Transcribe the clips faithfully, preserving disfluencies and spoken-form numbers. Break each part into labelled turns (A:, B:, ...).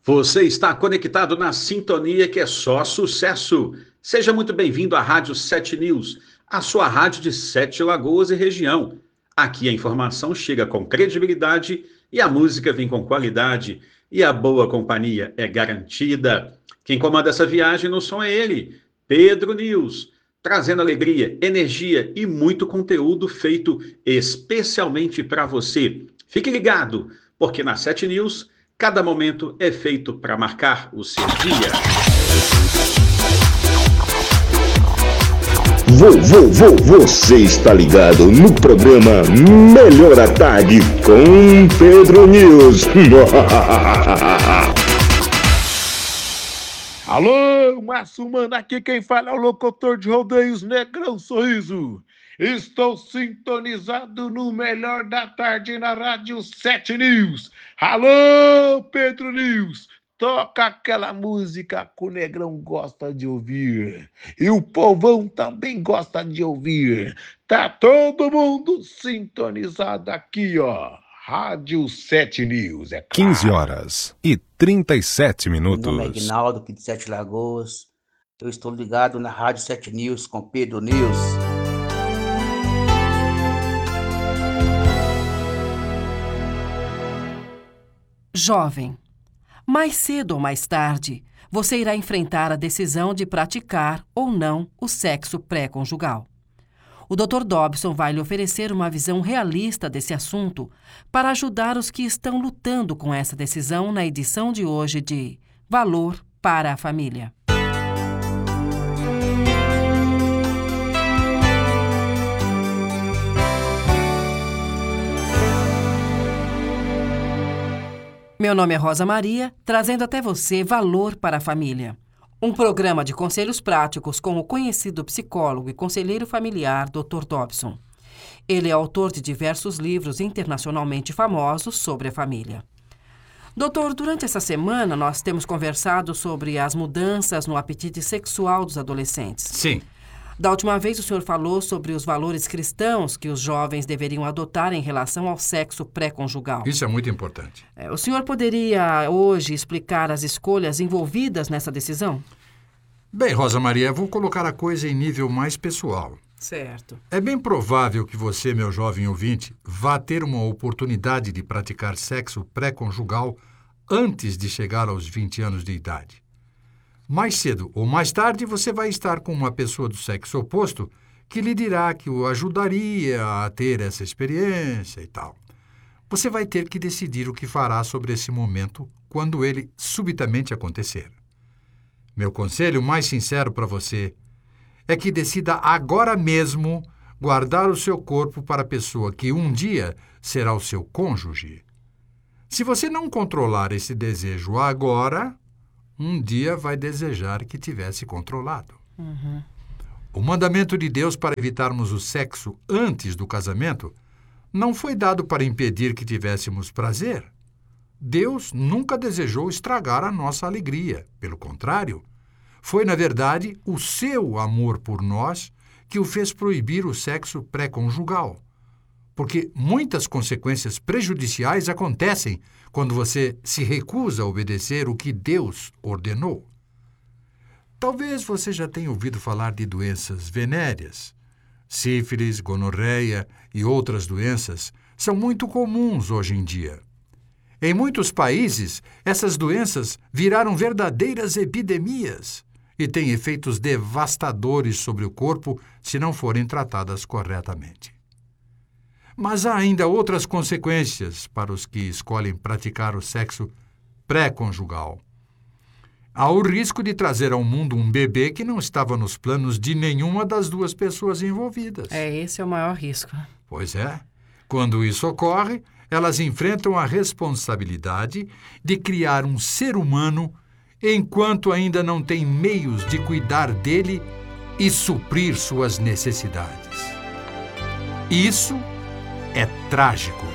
A: Você está conectado na sintonia que é só sucesso. Seja muito bem-vindo à Rádio Sete News, a sua rádio de Sete Lagoas e região. Aqui a informação chega com credibilidade e a música vem com qualidade e a boa companhia é garantida. Quem comanda essa viagem no som é ele, Pedro News, trazendo alegria, energia e muito conteúdo feito especialmente para você. Fique ligado, porque na Sete News cada momento é feito para marcar o seu dia.
B: Vou, vou, vou, você está ligado no programa Melhor à Tarde com Pedro News.
C: Alô, Márcio Mano, aqui quem fala é o locutor de rodeios Negrão Sorriso. Estou sintonizado no Melhor da Tarde na Rádio Sete News. Alô, Pedro News, toca aquela música que o Negrão gosta de ouvir. E o povão também gosta de ouvir. Tá todo mundo sintonizado aqui, ó. Rádio Sete News, é claro.
D: quinze horas e trinta e sete minutos.
E: Meu nome é Aguinaldo, aqui de Sete Lagoas. Eu estou ligado na Rádio Sete News com Pedro News.
F: Jovem, mais cedo ou mais tarde, você irá enfrentar a decisão de praticar ou não o sexo pré-conjugal. O doutor Dobson vai lhe oferecer uma visão realista desse assunto para ajudar os que estão lutando com essa decisão na edição de hoje de Valor para a Família. Meu nome é Rosa Maria, trazendo até você Valor para a Família. Um programa de conselhos práticos com o conhecido psicólogo e conselheiro familiar doutor Dobson. Ele é autor de diversos livros internacionalmente famosos sobre a família. Doutor, durante essa semana nós temos conversado sobre as mudanças no apetite sexual dos adolescentes.
G: Sim.
F: Da última vez o senhor falou sobre os valores cristãos que os jovens deveriam adotar em relação ao sexo pré-conjugal.
G: Isso é muito importante.
F: É, o senhor poderia hoje explicar as escolhas envolvidas nessa decisão?
G: Bem, Rosa Maria, vou colocar a coisa em nível mais pessoal.
F: Certo.
G: É bem provável que você, meu jovem ouvinte, vá ter uma oportunidade de praticar sexo pré-conjugal antes de chegar aos vinte anos de idade. Mais cedo ou mais tarde, você vai estar com uma pessoa do sexo oposto que lhe dirá que o ajudaria a ter essa experiência e tal. Você vai ter que decidir o que fará sobre esse momento quando ele subitamente acontecer. Meu conselho mais sincero para você é que decida agora mesmo guardar o seu corpo para a pessoa que um dia será o seu cônjuge. Se você não controlar esse desejo agora, um dia vai desejar que tivesse controlado.
F: Uhum.
G: O mandamento de Deus para evitarmos o sexo antes do casamento não foi dado para impedir que tivéssemos prazer. Deus nunca desejou estragar a nossa alegria. Pelo contrário, foi, na verdade, o seu amor por nós que o fez proibir o sexo pré-conjugal. Porque muitas consequências prejudiciais acontecem quando você se recusa a obedecer o que Deus ordenou. Talvez você já tenha ouvido falar de doenças venéreas. Sífilis, gonorreia e outras doenças são muito comuns hoje em dia. Em muitos países, essas doenças viraram verdadeiras epidemias e têm efeitos devastadores sobre o corpo se não forem tratadas corretamente. Mas há ainda outras consequências para os que escolhem praticar o sexo pré-conjugal. Há o risco de trazer ao mundo um bebê que não estava nos planos de nenhuma das duas pessoas envolvidas.
F: É, esse é o maior risco.
G: Pois é. Quando isso ocorre, elas enfrentam a responsabilidade de criar um ser humano enquanto ainda não têm meios de cuidar dele e suprir suas necessidades. Isso é trágico.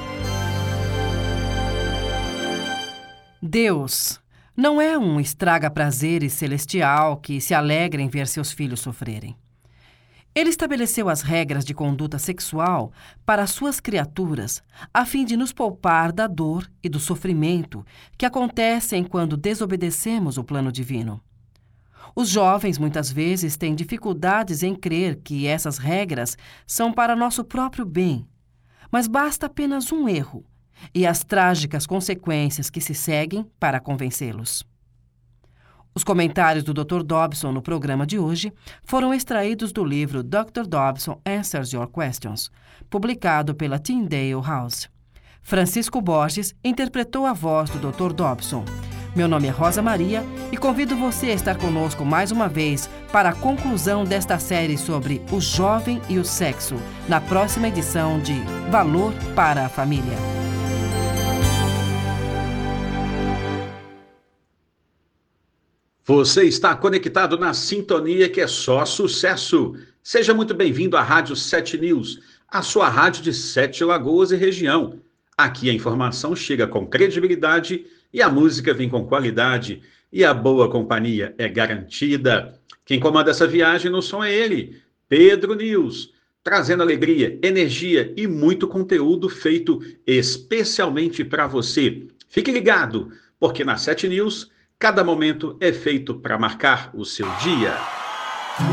F: Deus não é um estraga-prazeres celestial que se alegra em ver seus filhos sofrerem. Ele estabeleceu as regras de conduta sexual para suas criaturas, a fim de nos poupar da dor e do sofrimento que acontecem quando desobedecemos o plano divino. Os jovens muitas vezes têm dificuldades em crer que essas regras são para nosso próprio bem, mas basta apenas um erro e as trágicas consequências que se seguem para convencê-los. Os comentários do doutor Dobson no programa de hoje foram extraídos do livro doutor Dobson Answers Your Questions, publicado pela Tyndale House. Francisco Borges interpretou a voz do doutor Dobson. Meu nome é Rosa Maria e convido você a estar conosco mais uma vez para a conclusão desta série sobre o jovem e o sexo, na próxima edição de Valor para a Família.
A: Você está conectado na sintonia que é só sucesso. Seja muito bem-vindo à Rádio sete News, a sua rádio de Sete Lagoas e região. Aqui a informação chega com credibilidade e a música vem com qualidade e a boa companhia é garantida. Quem comanda essa viagem no som é ele, Pedro News, trazendo alegria, energia e muito conteúdo feito especialmente para você. Fique ligado, porque na sete News cada momento é feito para marcar o seu dia.